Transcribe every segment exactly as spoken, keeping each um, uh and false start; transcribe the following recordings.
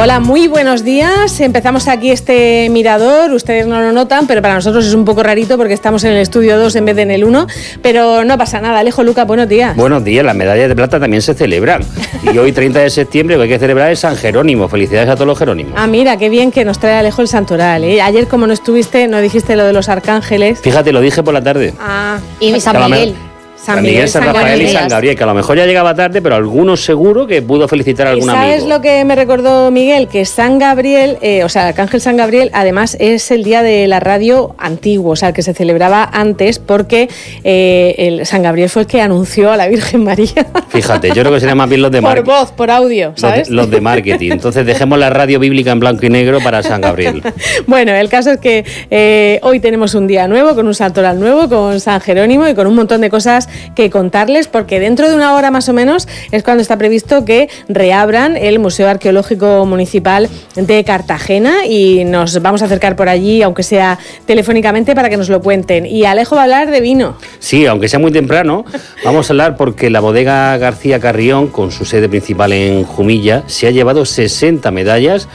Hola, muy buenos días. Empezamos aquí este mirador. Ustedes no lo notan, pero para nosotros es un poco rarito porque estamos en el estudio dos en vez de en el uno. Pero no pasa nada. Alejo, Lucas, buenos días. Buenos días. Las medallas de plata también se celebran. Y hoy, treinta de septiembre, lo que hay que celebrar es San Jerónimo. Felicidades a todos los jerónimos. Ah, mira, qué bien que nos trae Alejo el santoral, ¿eh? Ayer, como no estuviste, no dijiste lo de los arcángeles. Fíjate, lo dije por la tarde. Ah, y San Miguel. San Miguel, San Rafael y San Gabriel, que a lo mejor ya llegaba tarde, pero algunos seguro que pudo felicitar a algún amigo. ¿Sabes lo que me recordó Miguel? Que San Gabriel, eh, o sea, el Arcángel San Gabriel, además es el día de la radio antiguo, o sea, el que se celebraba antes, porque eh, el San Gabriel fue el que anunció a la Virgen María. Fíjate, yo creo que serían más bien los de marketing. Por voz, por audio, ¿sabes? Los de, los de marketing. Entonces dejemos la radio bíblica en blanco y negro para San Gabriel. Bueno, el caso es que eh, hoy tenemos un día nuevo, con un santoral nuevo, con San Jerónimo y con un montón de cosas que contarles, porque dentro de una hora más o menos es cuando está previsto que reabran el Museo Arqueológico Municipal de Cartagena y nos vamos a acercar por allí, aunque sea telefónicamente, para que nos lo cuenten. Y Alejo va a hablar de vino. Sí, aunque sea muy temprano, vamos a hablar porque la bodega García Carrión, con su sede principal en Jumilla, se ha llevado sesenta medallas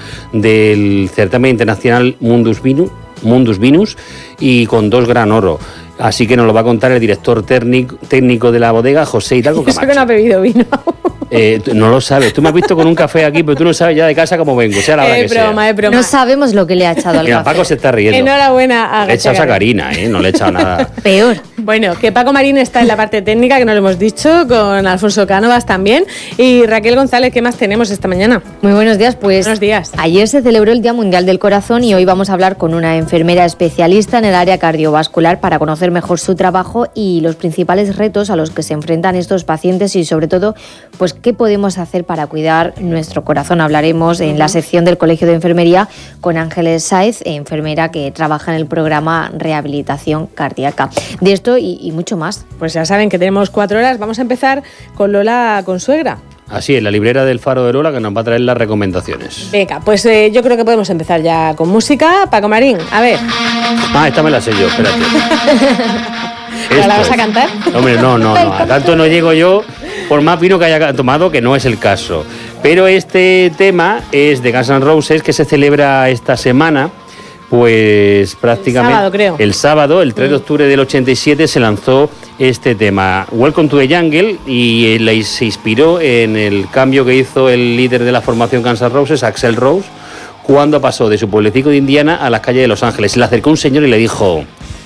del certamen internacional Mundus Vinus, Mundus Vinus y con dos gran oro. Así que nos lo va a contar el director técnico, técnico de la bodega, José Hidalgo Camacho. Eso que no ha bebido vino. Eh, no lo sabes. Tú me has visto con un café aquí, pero tú no sabes ya de casa cómo vengo, sea la hora eh, que broma, sea. Es broma. No sabemos lo que le ha echado al Mira, café. Paco se está riendo. Enhorabuena a Le he echado sacarina, ¿eh? No le he echado nada. Peor. Bueno, que Paco Marín está en la parte técnica, que no lo hemos dicho, con Alfonso Cánovas también. Y Raquel González, ¿qué más tenemos esta mañana? Muy buenos días, pues. Buenos días. Ayer se celebró el Día Mundial del Corazón y hoy vamos a hablar con una enfermera especialista en el área cardiovascular para conocer mejor su trabajo y los principales retos a los que se enfrentan estos pacientes y, sobre todo, pues qué podemos hacer para cuidar nuestro corazón. Hablaremos en la sección del Colegio de Enfermería con Ángeles Sáez, enfermera que trabaja en el programa Rehabilitación Cardíaca. De esto y, y mucho más. Pues ya saben que tenemos cuatro horas. Vamos a empezar con Lola Consuegra. Así es, la librera del Faro de Lola, que nos va a traer las recomendaciones. Venga, pues eh, yo creo que podemos empezar ya con música. Paco Marín, a ver. Ah, esta me la sé yo, espérate. ¿Ya la vas a cantar? Hombre, no, no, no, a tanto no llego yo, por más vino que haya tomado, que no es el caso. Pero este tema es de Guns N' Roses, que se celebra esta semana, pues prácticamente... El sábado, creo. El sábado, el tres de octubre del ochenta y siete, se lanzó este tema, Welcome to the Jungle, y eh, se inspiró en el cambio que hizo el líder de la formación Guns N' Roses, Axl Rose, cuando pasó de su pueblecito de Indiana a las calles de Los Ángeles. Se le acercó un señor y le dijo: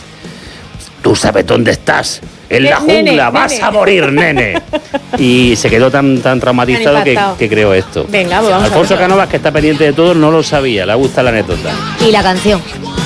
¿tú sabes dónde estás? En la jungla, nene, vas nene. a morir, nene. Y se quedó tan, tan traumatizado que, que creó esto. Venga, pues vamos Alfonso a verlo. Cánovas, que está pendiente de todo, no lo sabía, le gusta la anécdota. Y la canción.